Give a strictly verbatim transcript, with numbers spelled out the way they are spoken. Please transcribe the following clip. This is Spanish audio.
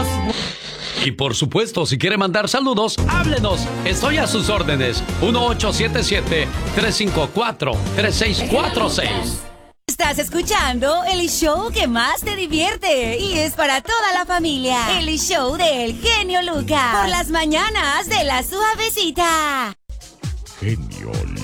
más. Y por supuesto, si quiere mandar saludos, háblenos. Estoy a sus órdenes. uno ocho siete siete, tres cinco cuatro, tres seis cuatro seis. Estás escuchando el show que más te divierte y es para toda la familia. El show del genio Lucas. Por las mañanas de La Suavecita. Genio